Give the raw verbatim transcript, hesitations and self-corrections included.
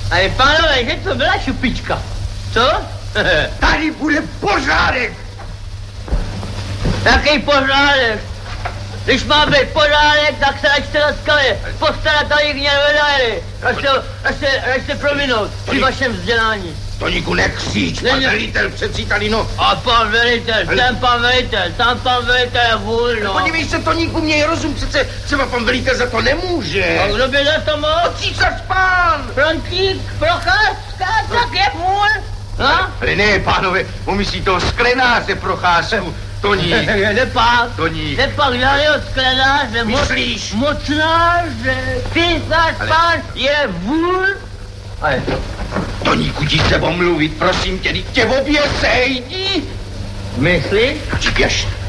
Ale pánové, že to byla šupička? Co? Tady bude pořádek. Jaký pořádek? Když má být pořádek, tak se račte laskavě postarat o jich nevedali. Račte prominout při vašem vzdělání. Toníku, nekříč, pan velitel přeci tady, no. A pan velitel, ale... ten pan velitel, tam pan velitel je vůl, no. Podívej se, Toníku, měj rozum, přece třeba pan velitel za to nemůže. A kdo by za to mohl? Císař pán! Frontík, Procházka, tak je vůl. No? Ale ne, pánové, umyslí toho sklenáře Procházku. Toník. Nepak. Toník. Nepak, žádného sklenáře. Myslíš? Mocnáře. Císař pán je vůl. Ale... Toníku, jdi se omluvit, prosím tě, tě obě sejdi. Myslíš? Běž.